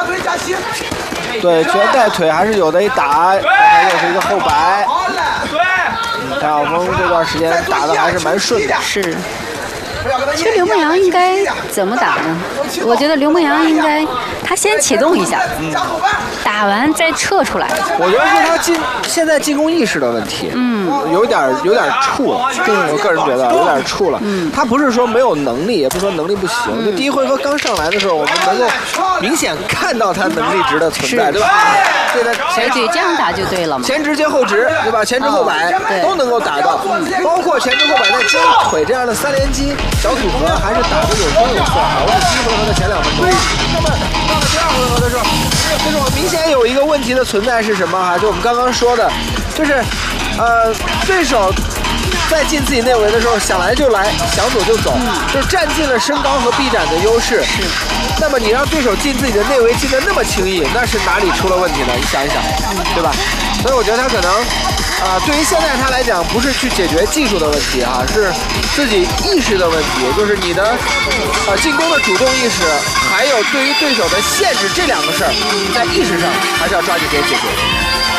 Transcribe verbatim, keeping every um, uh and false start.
对，拳带腿还是有的一打，刚才又是一个后摆。陈晓峰这段时间打的还是蛮顺的。 是。其实刘梦阳应该怎么打呢？我觉得刘梦阳应该他先启动一下，嗯、打完再撤出来。 我觉得是他进现在进攻意识的问题，嗯，有点有点怵了。对，我个人觉得有点怵了。嗯，他不是说没有能力，也不是说能力不行。嗯、就第一回合刚上来的时候，我们能够明显看到他能力值的存在，对吧？对的， 前对这样打就对了嘛。 前直接后直，对吧？前直后摆、哦、都能够打到，包括前直后摆再接腿这样的三连击。小组合还是打得有声有色啊！我是第一回合的前两分钟，那么到了第二回合的时候，就是我明显有一个问题的存在是什么哈？就我们刚刚说的，就是呃，对手在进自己内围的时候想来就来，想走就走，嗯、就是占尽了身高和臂展的优势。是。那么你让对手进自己的内围进得那么轻易，那是哪里出了问题呢？你想一想，对吧？所以我觉得他可能。啊、呃，对于现在他来讲，不是去解决技术的问题哈、啊，是自己意识的问题，就是你的呃进攻的主动意识，还有对于对手的限制这两个事儿，在意识上还是要抓紧时间解决。